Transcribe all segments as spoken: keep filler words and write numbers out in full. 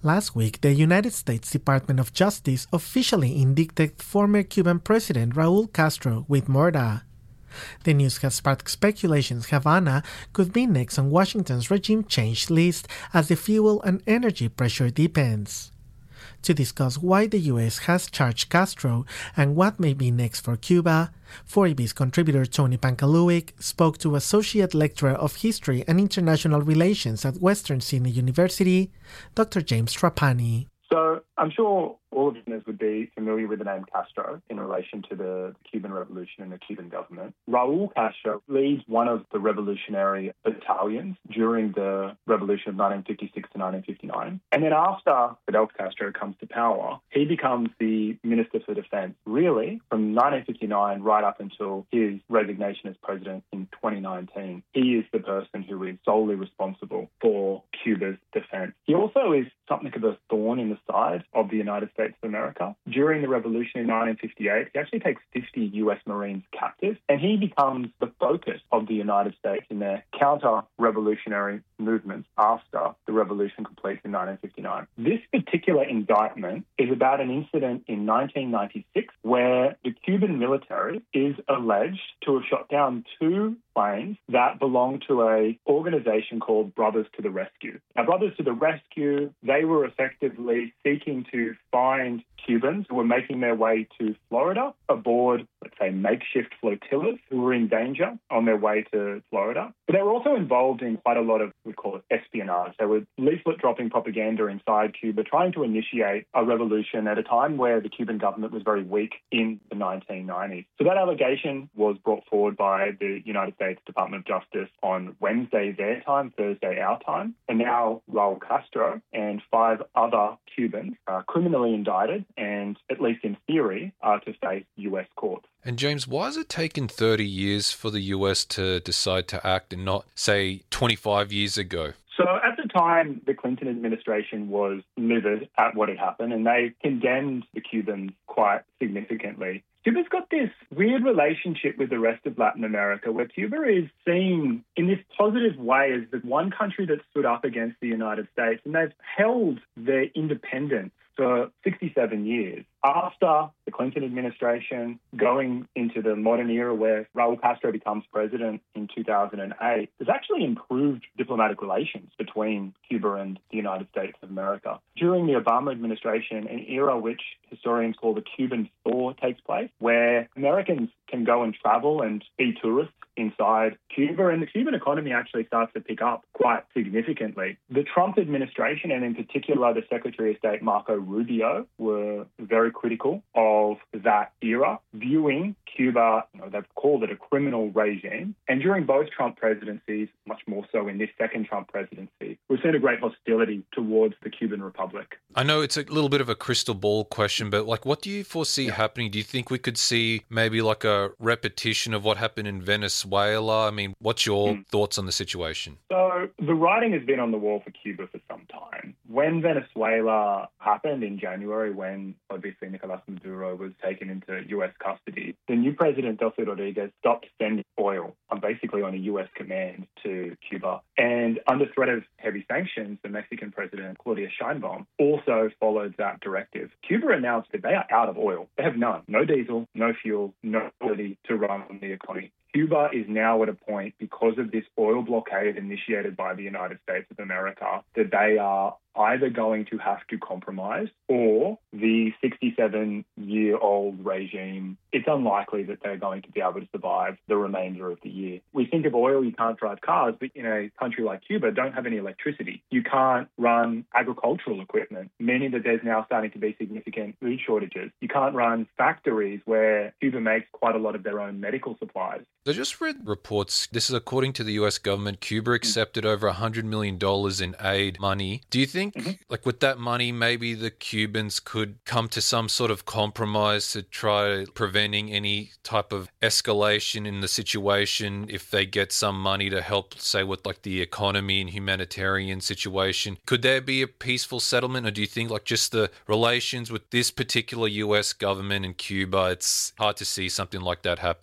Last week, the United States Department of Justice officially indicted former Cuban President Raul Castro with murder. The news has sparked speculations Havana could be next on Washington's regime change list as the fuel and energy pressure deepens. To discuss why the U S has charged Castro and what may be next for Cuba, four A B's contributor Tony Pankaluic spoke to Associate Lecturer of History and International Relations at Western Sydney University, Doctor James Trapani. So I'm sure all of listeners would be familiar with the name Castro in relation to the Cuban Revolution and the Cuban government. Raul Castro leads one of the revolutionary battalions during the revolution of nineteen fifty-six to nineteen fifty-nine. And then after Fidel Castro comes to power, he becomes the Minister for Defense, really, from nineteen fifty-nine right up until his resignation as president in twenty nineteen. He is the person who is solely responsible for Cuba's defense. He also is something of a thorn in the side of the United States of America. During the revolution in nineteen fifty-eight, he actually takes fifty U S Marines captive, and he becomes the focus of the United States in their counter-revolutionary movements after the revolution completes in nineteen fifty-nine. This particular indictment is about an incident in nineteen ninety-six where the Cuban military is alleged to have shot down two planes that belong to a organization called Brothers to the Rescue. Now, Brothers to the Rescue, they were effectively seeking to find Cubans who were making their way to Florida aboard, let's say, makeshift flotillas who were in danger on their way to Florida. But they were also involved in quite a lot of, we call it espionage. They were leaflet-dropping propaganda inside Cuba, trying to initiate a revolution at a time where the Cuban government was very weak in the nineteen nineties. So that allegation was brought forward by the United States Department of Justice on Wednesday their time, Thursday our time. And now Raul Castro and five other Cubans are criminally indicted and, at least in theory, are to face U S courts. And James, why has it taken thirty years for the U S to decide to act and not, say, twenty-five years ago? So at the time, the Clinton administration was livid at what had happened, and they condemned the Cubans quite significantly. Cuba's got this weird relationship with the rest of Latin America where Cuba is seen in this positive way as the one country that stood up against the United States, and they've held their independence for sixty-seven years. After the Clinton administration, going into the modern era where Raul Castro becomes president in two thousand eight, there's actually improved diplomatic relations between Cuba and the United States of America. During the Obama administration, an era which historians call the Cuban thaw takes place, where Americans can go and travel and be tourists inside Cuba, and the Cuban economy actually starts to pick up quite significantly. The Trump administration, and in particular the Secretary of State Marco Rubio, were very critical of that era, viewing Cuba, you know, they've called it a criminal regime. And during both Trump presidencies, much more so in this second Trump presidency, we've seen a great hostility towards the Cuban Republic. I know it's a little bit of a crystal ball question, but like, what do you foresee yeah. happening? Do you think we could see maybe like a repetition of what happened in Venezuela? I mean, what's your mm. thoughts on the situation? So the writing has been on the wall for Cuba for some time. When Venezuela happened in January, when obviously Nicolas Maduro was taken into U S custody, the new president, Delcy Rodriguez, stopped sending oil on basically on a U S command to Cuba. And under threat of heavy sanctions, the Mexican president, Claudia Sheinbaum, also followed that directive. Cuba announced that they are out of oil. They have none. No diesel, no fuel, no ability to run the economy. Cuba is now at a point, because of this oil blockade initiated by the United States of America, that they are either going to have to compromise, or the sixty-seven-year-old regime, it's unlikely that they're going to be able to survive the remainder of the year. We think of oil, you can't drive cars, but in a country like Cuba, don't have any electricity. You can't run agricultural equipment, meaning that there's now starting to be significant food shortages. You can't run factories where Cuba makes quite a lot of their own medical supplies. I just read reports, this is according to the U S government, Cuba accepted over one hundred million dollars in aid money. Do you think, mm-hmm. like with that money, maybe the Cubans could come to some sort of compromise to try preventing any type of escalation in the situation if they get some money to help, say, with like the economy and humanitarian situation? Could there be a peaceful settlement, or do you think like just the relations with this particular U S government and Cuba, it's hard to see something like that happening?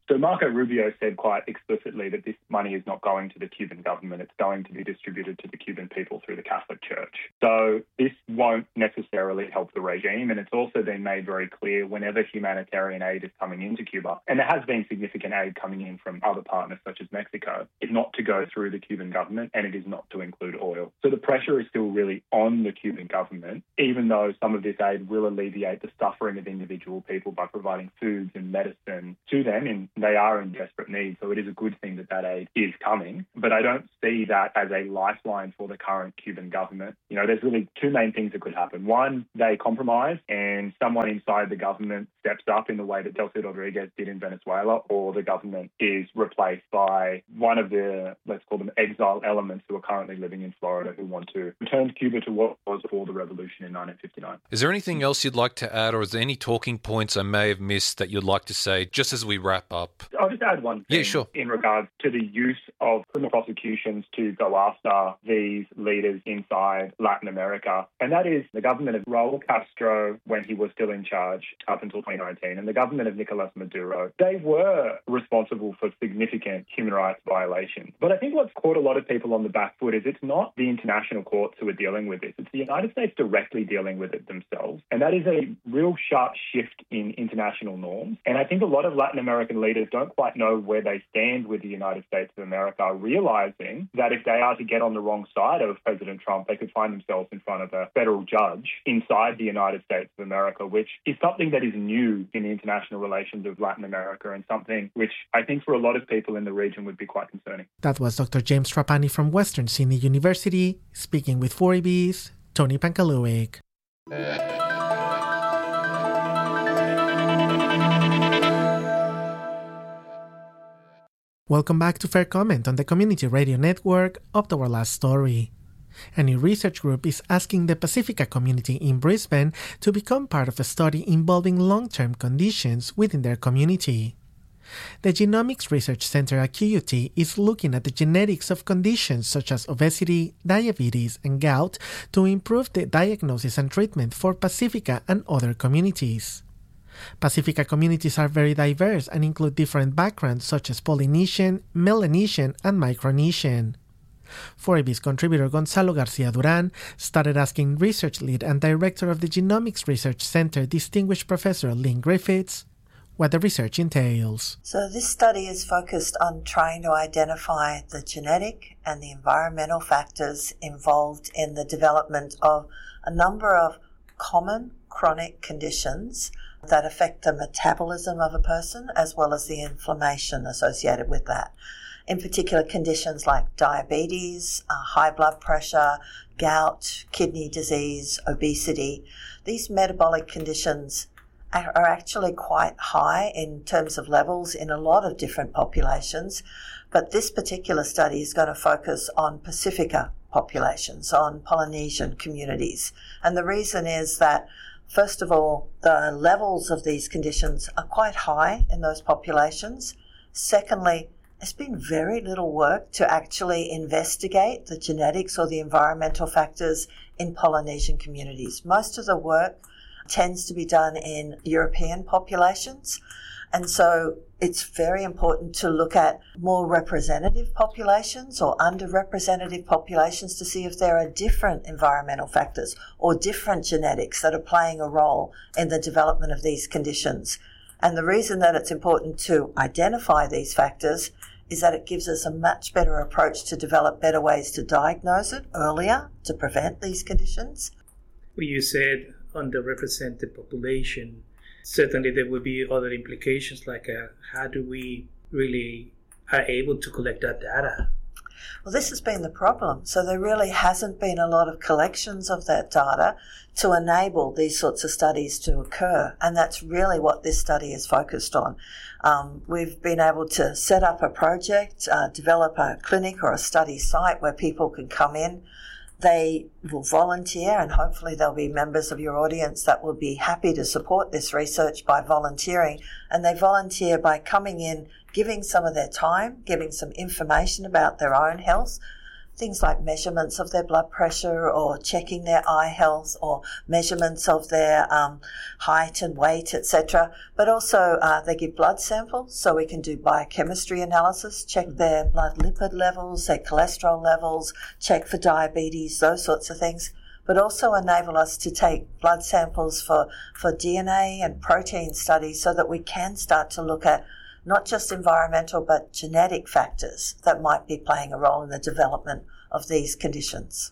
So Marco Rubio said quite explicitly that this money is not going to the Cuban government. It's going to be distributed to the Cuban people through the Catholic Church. So this won't necessarily help the regime. And it's also been made very clear whenever humanitarian aid is coming into Cuba, and there has been significant aid coming in from other partners such as Mexico, is not to go through the Cuban government, and it is not to include oil. So the pressure is still really on the Cuban government, even though some of this aid will alleviate the suffering of individual people by providing foods and medicine to them, and they are in desperate need. So it is a good thing that that aid is coming. But I don't see that as a lifeline for the current Cuban government. You know, there's really two main things that could happen. One, they compromise and someone inside the government steps up in the way that Delcy Rodriguez did in Venezuela, or the government is replaced by one of the, let's call them exile elements who are currently living in Florida who want to return Cuba to what was before the revolution in nineteen fifty-nine. Is there anything else you'd like to add, or is there any talking points I may have missed that you'd like to say just as we wrap up? I'll just add one thing yeah, sure. in regards to the use of criminal prosecutions to go after these leaders inside Latin America. And that is the government of Raul Castro when he was still in charge up until twenty nineteen, and the government of Nicolas Maduro. They were responsible for significant human rights violations. But I think what's caught a lot of people on the back foot is it's not the international courts who are dealing with this. It's the United States directly dealing with it themselves. And that is a real sharp shift in international norms. And I think a lot of Latin American leaders don't quite know where they stand with the United States of America, realizing that if they are to get on the wrong side of President Trump, they could find themselves in front of a federal judge inside the United States of America, which is something that is new in the international relations of Latin America and something which I think for a lot of people in the region would be quite concerning. That was Doctor James Trapani from Western Sydney University, speaking with four A B's Tony Pankaluik. Welcome back to Fair Comment on the Community Radio Network. Up to our last story. A new research group is asking the Pacifica community in Brisbane to become part of a study involving long-term conditions within their community. The Genomics Research Center at Q U T is looking at the genetics of conditions such as obesity, diabetes, and gout to improve the diagnosis and treatment for Pacifica and other communities. Pacifica communities are very diverse and include different backgrounds such as Polynesian, Melanesian, and Micronesian. four A B's contributor Gonzalo Garcia Duran started asking research lead and director of the Genomics Research Center, distinguished Professor Lynn Griffiths, what the research entails. So this study is focused on trying to identify the genetic and the environmental factors involved in the development of a number of common chronic conditions that affect the metabolism of a person as well as the inflammation associated with that. In particular, conditions like diabetes, uh, high blood pressure, gout, kidney disease, obesity. These metabolic conditions are, are actually quite high in terms of levels in a lot of different populations, but this particular study is going to focus on Pacifica populations, on Polynesian communities. And the reason is that first of all, the levels of these conditions are quite high in those populations. Secondly, there's been very little work to actually investigate the genetics or the environmental factors in Polynesian communities. Most of the work tends to be done in European populations. And so it's very important to look at more representative populations or underrepresented populations to see if there are different environmental factors or different genetics that are playing a role in the development of these conditions. And the reason that it's important to identify these factors is that it gives us a much better approach to develop better ways to diagnose it earlier, to prevent these conditions. Well, you said underrepresented population. Certainly there will be other implications like uh, how do we really are able to collect that data? Well, this has been the problem. So there really hasn't been a lot of collections of that data to enable these sorts of studies to occur. And that's really what this study is focused on. Um, we've been able to set up a project, uh, develop a clinic or a study site where people can come in. They will volunteer, and hopefully there'll be members of your audience that will be happy to support this research by volunteering. And they volunteer by coming in, giving some of their time, giving some information about their own health, things like measurements of their blood pressure or checking their eye health or measurements of their um, height and weight, et cetera. But also uh, they give blood samples so we can do biochemistry analysis, check their blood lipid levels, their cholesterol levels, check for diabetes, those sorts of things. But also enable us to take blood samples for, for D N A and protein studies so that we can start to look at not just environmental but genetic factors that might be playing a role in the development of these conditions.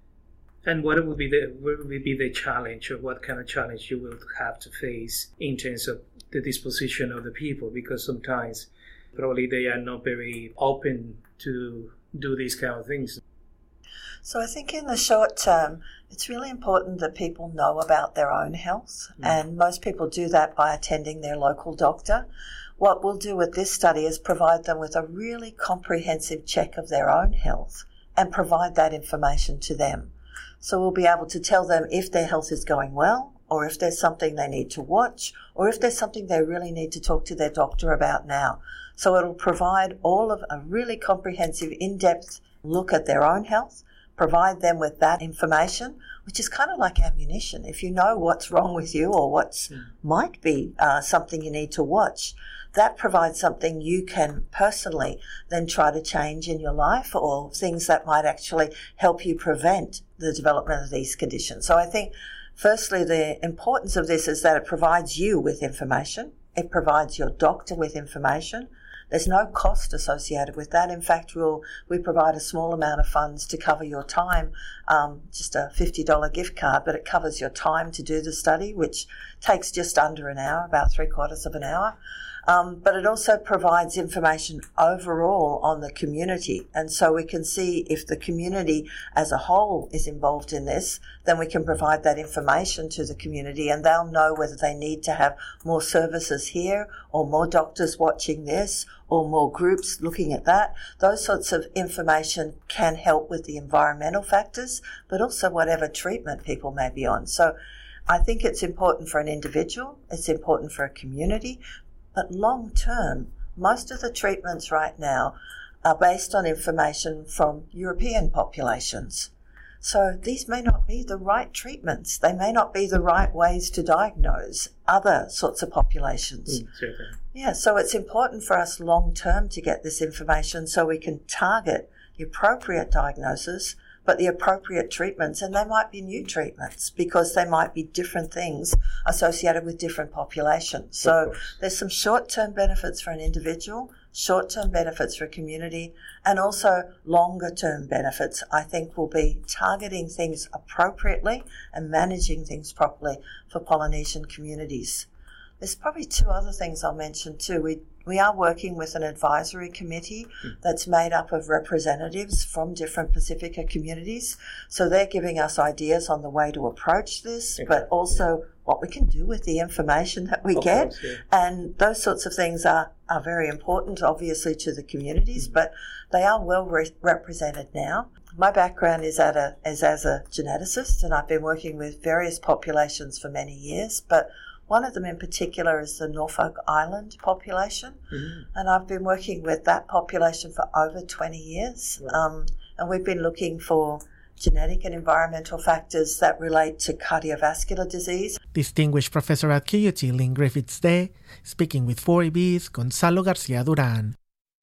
And what would be the what would be the challenge, or what kind of challenge you will have to face in terms of the disposition of the people? Because sometimes probably they are not very open to do these kind of things. So I think in the short term, it's really important that people know about their own health, mm. and most people do that by attending their local doctor. What we'll do with this study is provide them with a really comprehensive check of their own health and provide that information to them. So we'll be able to tell them if their health is going well, or if there's something they need to watch, or if there's something they really need to talk to their doctor about now. So it'll provide all of a really comprehensive, in-depth look at their own health, provide them with that information, which is kind of like ammunition. If you know what's wrong with you or what mm. might be uh, something you need to watch, that provides something you can personally then try to change in your life, or things that might actually help you prevent the development of these conditions. So I think, firstly, the importance of this is that it provides you with information. It provides your doctor with information. There's no cost associated with that. In fact, we'll, we provide a small amount of funds to cover your time, um, just a fifty dollars gift card, but it covers your time to do the study, which takes just under an hour, about three quarters of an hour. Um, but it also provides information overall on the community. And so we can see if the community as a whole is involved in this, then we can provide that information to the community, and they'll know whether they need to have more services here, or more doctors watching this, or more groups looking at that. Those sorts of information can help with the environmental factors, but also whatever treatment people may be on. So I think it's important for an individual, it's important for a community, but long term, most of the treatments right now are based on information from European populations. So these may not be the right treatments. They may not be the right ways to diagnose other sorts of populations. Mm, certainly. Yeah, so it's important for us long term to get this information so we can target the appropriate diagnosis, but the appropriate treatments, and they might be new treatments because they might be different things associated with different populations. So there's some short-term benefits for an individual, short-term benefits for a community, and also longer-term benefits, I think, will be targeting things appropriately and managing things properly for Polynesian communities. There's probably two other things I'll mention too. We we are working with an advisory committee that's made up of representatives from different Pacifica communities. So they're giving us ideas on the way to approach this, okay. but also what we can do with the information that we of get. Course, yeah. And those sorts of things are, are very important, obviously, to the communities, mm-hmm. but they are well re- represented now. My background is, at a, is as a geneticist, and I've been working with various populations for many years, but one of them in particular is the Norfolk Island population, mm-hmm. and I've been working with that population for over twenty years, right. um, and we've been looking for genetic and environmental factors that relate to cardiovascular disease. Distinguished Professor at Q U T Lynn Griffiths-Day, speaking with four E B's Gonzalo Garcia Duran.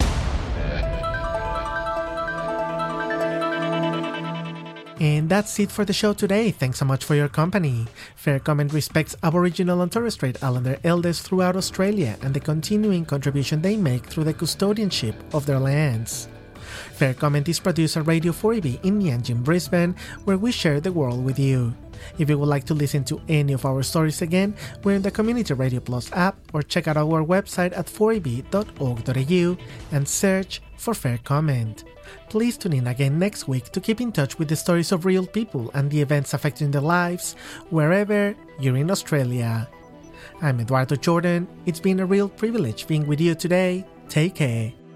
And that's it for the show today. Thanks so much for your company. Fair Comment respects Aboriginal and Torres Strait Islander elders throughout Australia and the continuing contribution they make through the custodianship of their lands. Fair Comment is produced at Radio four E B in Yanjin, Brisbane, where we share the world with you. If you would like to listen to any of our stories again, we're in the Community Radio Plus app, or check out our website at four e b dot org dot a u and search for Fair Comment. Please tune in again next week to keep in touch with the stories of real people and the events affecting their lives wherever you're in Australia. I'm Eduardo Jordan. It's been a real privilege being with you today. Take care.